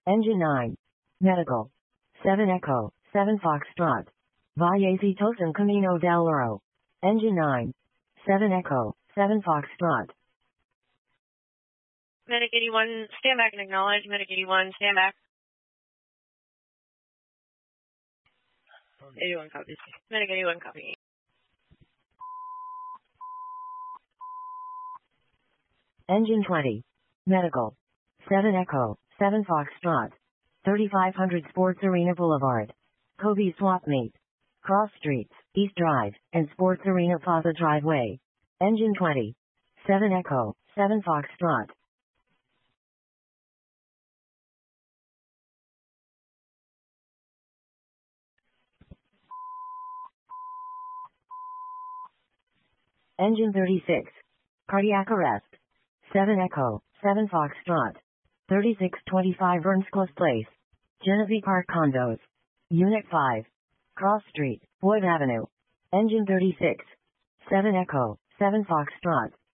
Engine 9. Medical. 7 Echo, 7 Foxtrot. Valle Tosan Camino del Oro. Engine 9. 7 Echo, 7 Foxtrot. Medic 81, stand back and acknowledge. Medic 81, stand back. 81 copies. Medic 81 copy. Engine 20. Medical. 7 Echo, 7 Foxtrot. 3500 Sports Arena Boulevard. Kobe Swap Meet. Cross Streets, East Drive, and Sports Arena Plaza Driveway. Engine 20. 7 Echo, 7 Foxtrot. Engine 36. Cardiac arrest. 7 Echo, 7 Foxtrot. 3625 Vernscliffe Place. Genesee Park Condos. Unit 5. Cross Street, Boyd Avenue. Engine 36. 7 Echo, 7 Foxtrot.